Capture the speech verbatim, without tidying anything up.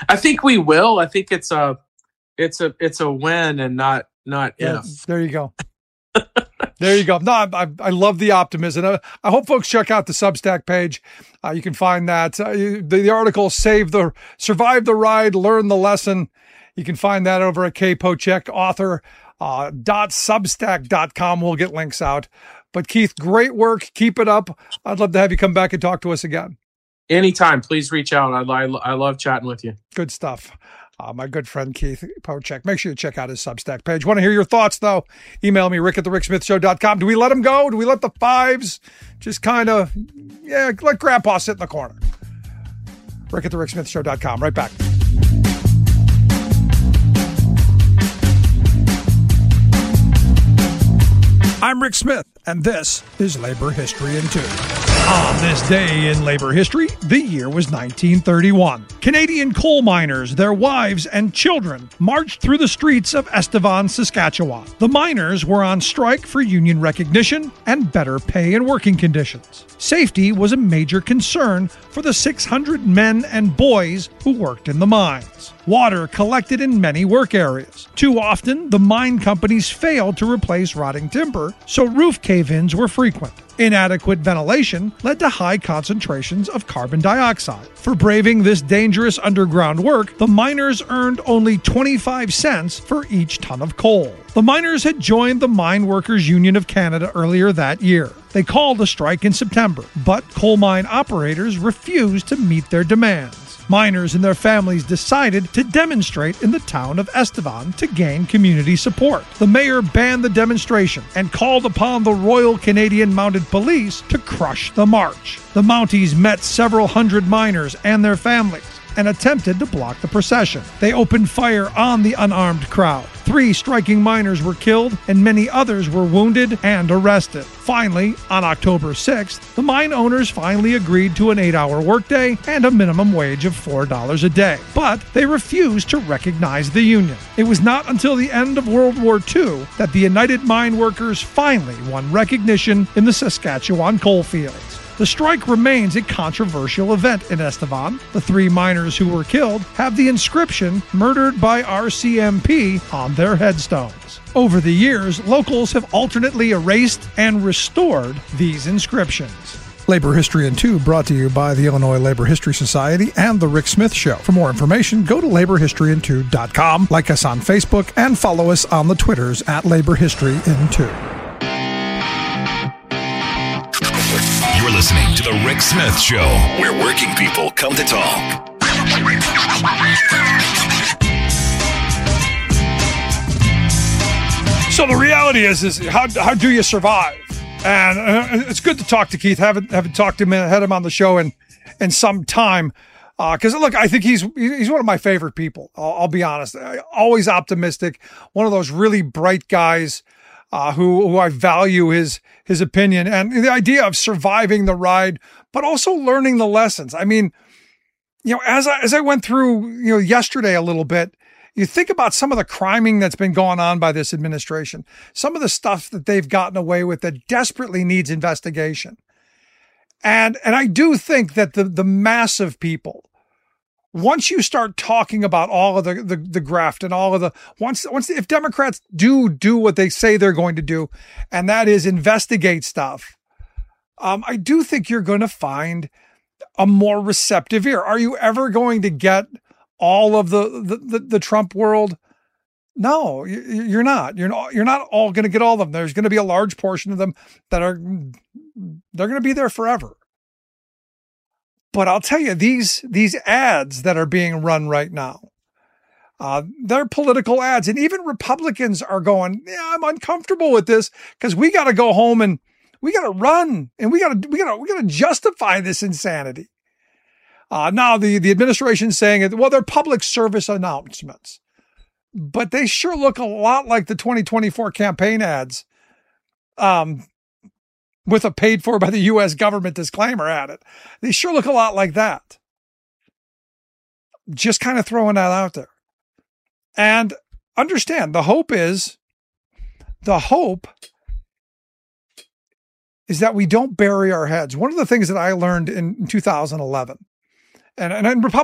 I think we will. I think it's a, it's a, it's a when and not, not Yeah, if. there you go. There you go. No, I, I, I love the optimism. I, I hope folks check out the Substack page. Uh, you can find that. Uh, the, the article, Save the, Survive the Ride, Learn the Lesson. You can find that over at K. Pochek, author, uh, dot substack dot com. We'll get links out. But Keith, great work. Keep it up. I'd love to have you come back and talk to us again. Anytime. Please reach out. I, I, I love chatting with you. Good stuff. Uh, my good friend Keith Pochek. Make sure you check out his Substack page. Want to hear your thoughts, though? Email me, rick at the rick smith show dot com. Do we let him go? Do we let the fives just kind of, yeah, let Grandpa sit in the corner? rick at the rick smith show dot com. Right back. I'm Rick Smith, and this is Labor History in Two. On this day in labor history, the year was nineteen thirty-one. Canadian coal miners, their wives, and children marched through the streets of Estevan, Saskatchewan. The miners were on strike for union recognition and better pay and working conditions. Safety was a major concern for the six hundred men and boys who worked in the mines. Water collected in many work areas. Too often, the mine companies failed to replace rotting timber, so roof cave-ins were frequent. Inadequate ventilation led to high concentrations of carbon dioxide. For braving this dangerous underground work, the miners earned only twenty-five cents for each ton of coal. The miners had joined the Mine Workers Union of Canada earlier that year. They called a strike in September, but coal mine operators refused to meet their demands. Miners and their families decided to demonstrate in the town of Estevan to gain community support. The mayor banned the demonstration and called upon the Royal Canadian Mounted Police to crush the march. The Mounties met several hundred miners and their families and attempted to block the procession. They opened fire on the unarmed crowd. Three striking miners were killed and many others were wounded and arrested. Finally, on October sixth, the mine owners finally agreed to an eight-hour workday and a minimum wage of four dollars a day. But they refused to recognize the union. It was not until the end of World War Two that the United Mine Workers finally won recognition in the Saskatchewan coalfields. The strike remains a controversial event in Estevan. The three miners who were killed have the inscription "Murdered by R C M P" on their headstones. Over the years, locals have alternately erased and restored these inscriptions. Labor History in Two brought to you by the Illinois Labor History Society and The Rick Smith Show. For more information, go to labor history in two dot com, like us on Facebook, and follow us on the Twitters at Labor History in Two. You're listening to The Rick Smith Show, where working people come to talk. So the reality is, is how, how do you survive? And uh, it's good to talk to Keith. Haven't haven't talked to him, had him on the show in, in some time. Because, uh, look, I think he's he's one of my favorite people. I'll, I'll be honest. Always optimistic. One of those really bright guys uh, who who I value his his opinion and the idea of surviving the ride, but also learning the lessons. I mean, you know, as I as I went through, you know, yesterday a little bit, you think about some of the criming that's been going on by this administration, some of the stuff that they've gotten away with that desperately needs investigation. And and I do think that the the massive people, once you start talking about all of the, the, the graft and all of the, once, once, if Democrats do do what they say they're going to do, and that is investigate stuff, um, I do think you're going to find a more receptive ear. Are you ever going to get all of the, the, the, the Trump world? No, you're not. You're not, you're not all going to get all of them. There's going to be a large portion of them that are, they're going to be there forever. But I'll tell you, these these ads that are being run right now, uh, they're political ads. And even Republicans are going, yeah, I'm uncomfortable with this because we got to go home and we got to run and we got to we got to we got to justify this insanity. Uh, now the the administration's saying it. Well, they're public service announcements, but they sure look a lot like the twenty twenty-four campaign ads. Um. With a paid for by the U S government disclaimer at it. They sure look a lot like that. Just kind of throwing that out there. And understand, the hope is, the hope is that we don't bury our heads. One of the things that I learned in two thousand eleven, and, and, and Republicans